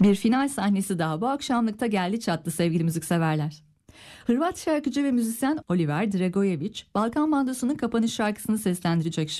Bir final sahnesi daha bu akşamlıkta geldi çattı sevgili müzikseverler. Hırvat şarkıcı ve müzisyen Oliver Dragojević, Balkan Bandosu'nun kapanış şarkısını seslendirecek